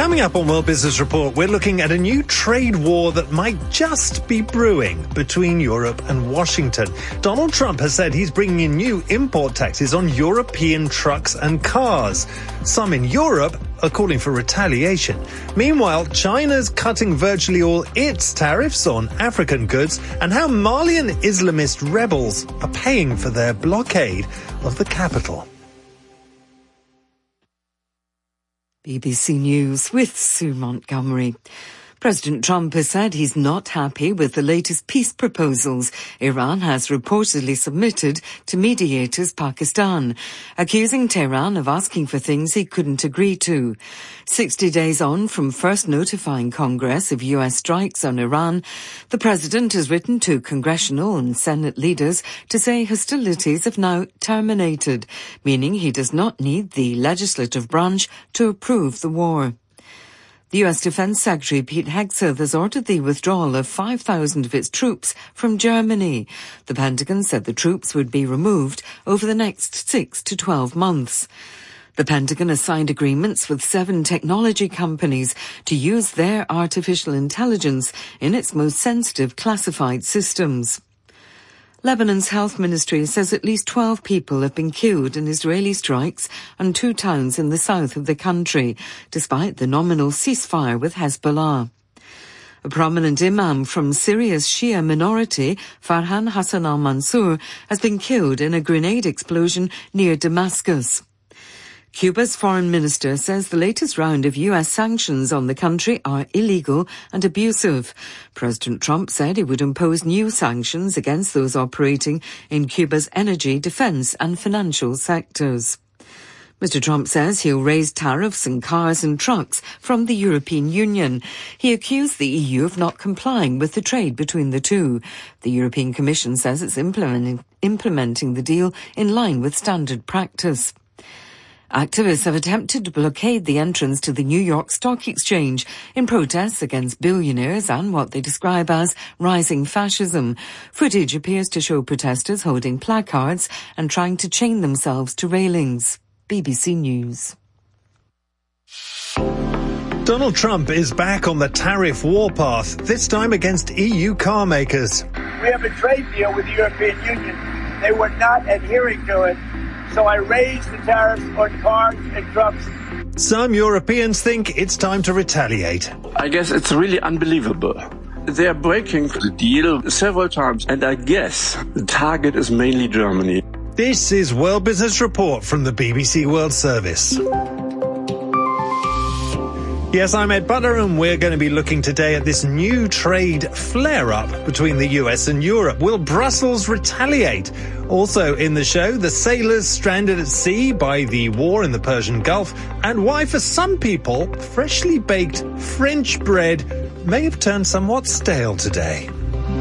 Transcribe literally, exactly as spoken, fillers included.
Coming up on World Business Report, we're looking at a new trade war that might just be brewing between Europe and Washington. Donald Trump has said he's bringing in new import taxes on European trucks and cars. Some in Europe are calling for retaliation. Meanwhile, China's cutting virtually all its tariffs on African goods, and how Malian Islamist rebels are paying for their blockade of the capital. B B C News with Sue Montgomery. President Trump has said he's not happy with the latest peace proposals Iran has reportedly submitted to mediators Pakistan, accusing Tehran of asking for things he couldn't agree to. Sixty days on from first notifying Congress of U S strikes on Iran, the president has written to congressional and Senate leaders to say hostilities have now terminated, meaning he does not need the legislative branch to approve the war. The U S Defense Secretary Pete Hegseth has ordered the withdrawal of five thousand of its troops from Germany. The Pentagon said the troops would be removed over the next six to twelve months. The Pentagon has signed agreements with seven technology companies to use their artificial intelligence in its most sensitive classified systems. Lebanon's health ministry says at least twelve people have been killed in Israeli strikes on two towns in the south of the country, despite the nominal ceasefire with Hezbollah. A prominent imam from Syria's Shia minority, Farhan Hassan al-Mansour, has been killed in a grenade explosion near Damascus. Cuba's foreign minister says the latest round of U S sanctions on the country are illegal and abusive. President Trump said he would impose new sanctions against those operating in Cuba's energy, defense and financial sectors. Mister Trump says he'll raise tariffs on cars and trucks from the European Union. He accused the E U of not complying with the trade between the two. The European Commission says it's implementing, implementing the deal in line with standard practice. Activists have attempted to blockade the entrance to the New York Stock Exchange in protests against billionaires and what they describe as rising fascism. Footage appears to show protesters holding placards and trying to chain themselves to railings. B B C News. Donald Trump is back on the tariff warpath, this time against E U car makers. We have a trade deal with the European Union. They were not adhering to it. So I raised the tariffs on cars and trucks. Some Europeans think it's time to retaliate. I guess it's really unbelievable. They are breaking the deal several times, and I guess the target is mainly Germany. This is World Business Report from the B B C World Service. Yes, I'm Ed Butler, and we're going to be looking today at this new trade flare-up between the U S and Europe. Will Brussels retaliate? Also in the show, the sailors stranded at sea by the war in the Persian Gulf, and why for some people, freshly baked French bread may have turned somewhat stale today.